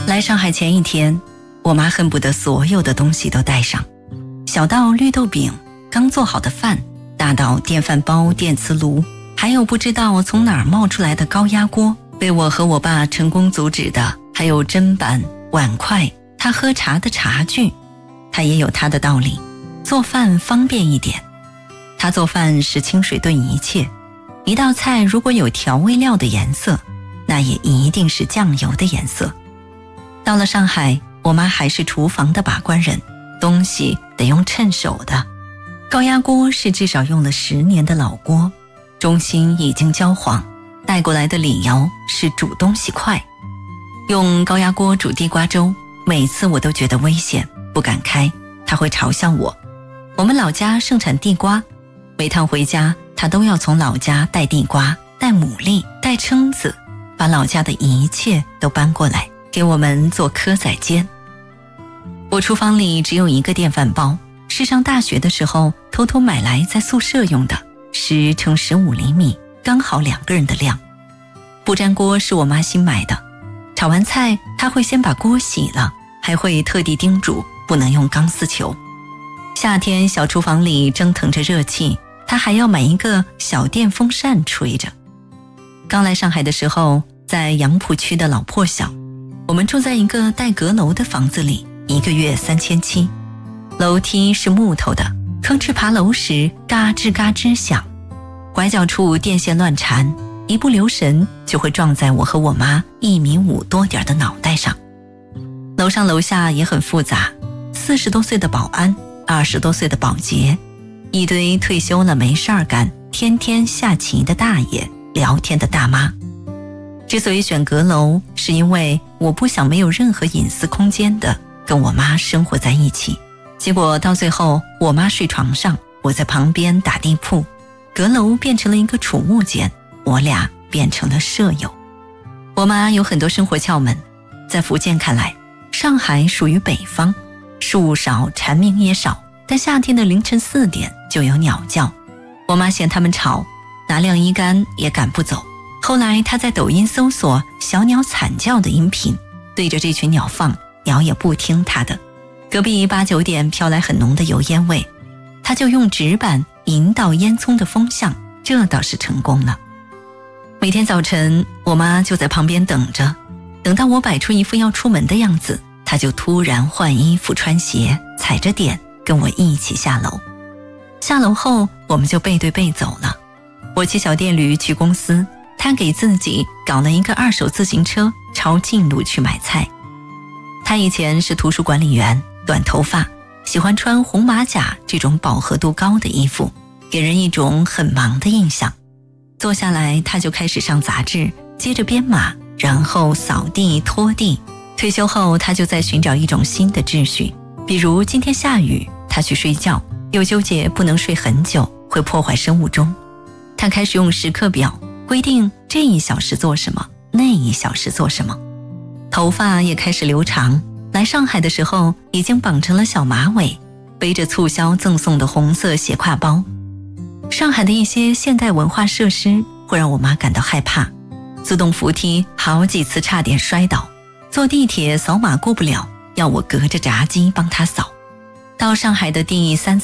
来上海前一天，我妈恨不得所有的东西都带上，小到绿豆饼、刚做好的饭，大到电饭煲、电磁炉，还有不知道从哪儿冒出来的高压锅。被我和我爸成功阻止的还有砧板、碗筷，他喝茶的茶具。他也有他的道理，做饭方便一点。他做饭是清水炖一切，一道菜如果有调味料的颜色，那也一定是酱油的颜色。到了上海，我妈还是厨房的把关人，东西得用趁手的。高压锅是至少用了10年的老锅，中心已经焦黄，带过来的理由是煮东西快。用高压锅煮地瓜粥，每次我都觉得危险，不敢开，她会嘲笑我。我们老家盛产地瓜，每趟回家她都要从老家带地瓜、带牡蛎、带蛏子，把老家的一切都搬过来给我们做蚵仔煎。我厨房里只有一个电饭煲，是上大学的时候偷偷买来在宿舍用的，10×15厘米，刚好2个人的量。不粘锅是我妈新买的，炒完菜她会先把锅洗了，还会特地叮嘱不能用钢丝球。夏天小厨房里蒸腾着热气，她还要买一个小电风扇吹着。刚来上海的时候，在杨浦区的老破小，我们住在一个带阁楼的房子里，1个月3700，楼梯是木头的，吭哧爬楼时嘎吱嘎吱响，拐角处电线乱缠，一不留神就会撞在我和我妈1.5米多点的脑袋上。楼上楼下也很复杂，40多岁的保安，20多岁的保洁，一堆退休了没事儿干，天天下棋的大爷，聊天的大妈。之所以选阁楼，是因为我不想没有任何隐私空间的跟我妈生活在一起。结果到最后，我妈睡床上，我在旁边打地铺，阁楼变成了一个储物间，我俩变成了舍友。我妈有很多生活窍门，在福建看来，上海属于北方，树少蝉鸣也少，但夏天的凌晨4点就有鸟叫，我妈嫌它们吵，拿晾衣杆也赶不走。后来她在抖音搜索小鸟惨叫的音频，对着这群鸟放，鸟也不听她的。隔壁8、9点飘来很浓的油烟味，她就用纸板引导烟囱的风向，这倒是成功了。每天早晨，我妈就在旁边等着，等到我摆出一副要出门的样子，她就突然换衣服穿鞋，踩着点跟我一起下楼。下楼后，我们就背对背走了。我骑小电驴去公司，她给自己搞了一个2手自行车，抄近路去买菜。她以前是图书管理员，短头发，喜欢穿红马甲这种饱和度高的衣服，给人一种很忙的印象。坐下来，她就开始上杂志，接着编码，然后扫地拖地。退休后，她就在寻找一种新的秩序，比如今天下雨，她去睡觉，又纠结不能睡很久，会破坏生物钟。她开始用时刻表规定这1小时做什么，那1小时做什么。头发也开始留长，来上海的时候已经绑成了小马尾，背着促销赠送的红色斜挎包。上海的一些现代文化设施会让我妈感到害怕，自动扶梯好几次差点摔倒，坐地铁扫码过不了，要我隔着闸机帮她扫。到上海的第3、